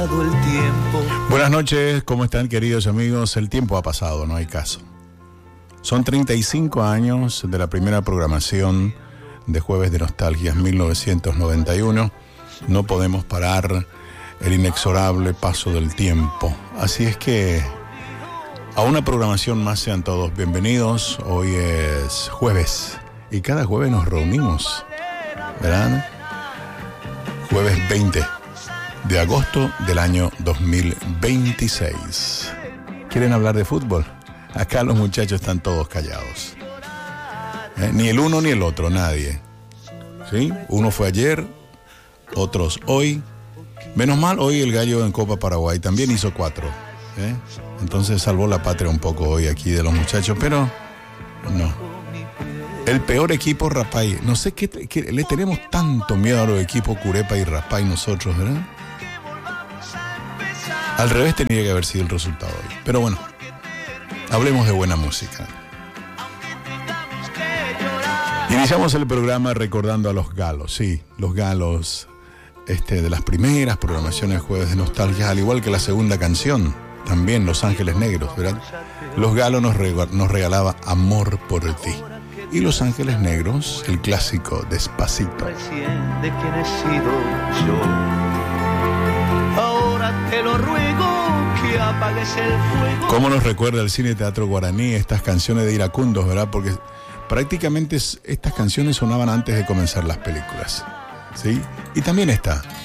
pasado el tiempo. Buenas noches, ¿cómo están, queridos amigos? El tiempo ha pasado, no hay caso. Son 35 años de la primera programación de Jueves de Nostalgias 1991. No podemos parar el inexorable paso del tiempo. Así es que a una programación más sean todos bienvenidos. Hoy es jueves y cada jueves nos reunimos, ¿verdad? Jueves 20 de agosto del año 2026. ¿Quieren hablar de fútbol? Acá los muchachos están todos callados. Ni el uno ni el otro, nadie. ¿Sí? Uno fue ayer, otros hoy. Menos mal, hoy el Gallo en Copa Paraguay también hizo 4. Entonces salvó la patria un poco hoy aquí de los muchachos, pero no. El peor equipo, Rapay. No sé qué le tenemos tanto miedo a los equipos Curepa y Rapay nosotros, ¿verdad? Al revés tenía que haber sido el resultado hoy. Pero bueno, hablemos de buena música. Iniciamos el programa recordando a los galos. Sí, los galos de las primeras programaciones de Jueves de Nostalgia, al igual que la segunda canción, también Los Ángeles Negros, ¿verdad? Los galos nos regalaba Amor por ti. Y Los Ángeles Negros, el clásico Despacito. Recién de quien he sido yo. Ahora te lo ruego que apagues el fuego. ¿Cómo nos recuerda el Cine Teatro Guaraní estas canciones de iracundos, verdad? Porque prácticamente estas canciones sonaban antes de comenzar las películas, ¿sí? Y también esta,